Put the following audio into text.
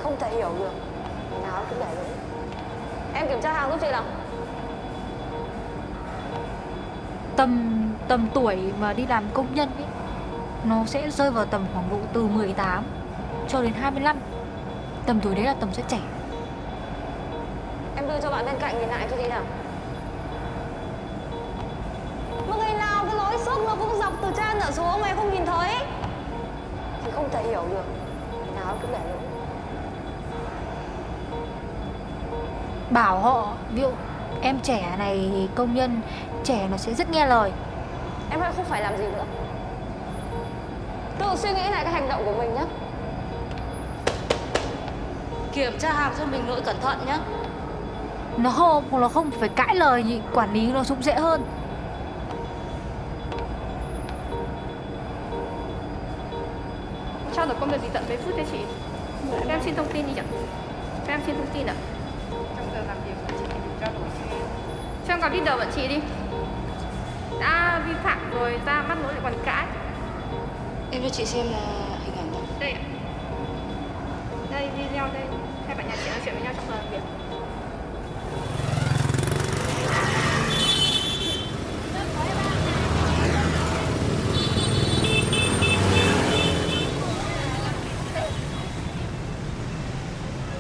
không thể hiểu được. Ngày nào cũng để lỗi. Em kiểm tra hàng giúp chị nào. Tầm tuổi mà đi làm công nhân ấy, nó sẽ rơi vào tầm khoảng độ từ 18 cho đến 25. Tầm tuổi đấy là tầm rất trẻ. Em đưa cho bạn bên cạnh nhìn lại cho chị nào. Mà ngày nào cái lối xước nó cũng dọc từ trên trở xuống mày không nhìn thấy thì không thể hiểu được. Ngày nào cũng để lỗi. Bảo họ, ví dụ em trẻ này, công nhân trẻ nó sẽ rất nghe lời. Em hãy không phải làm gì nữa. Tự suy nghĩ lại cái hành động của mình nhé. Kiểm tra hàng cho mình lỗi cẩn thận nhé. Nó không phải cãi lời thì quản lý nó cũng dễ hơn. Trao đổi công việc gì tận mấy phút đấy chị? Cho em xin thông tin đi chẳng? Cho em xin thông tin ạ. Trong giờ làm việc của chị thì trao đổi cho em. Cho em gặp leader bọn chị đi. Đã vi phạm rồi ra bắt lỗi lại còn cãi. Em cho chị xem là hình ảnh đâu. Đây ạ. Đây video đây. Hai bạn nhà chị nói chuyện với nhau trong giờ làm việc.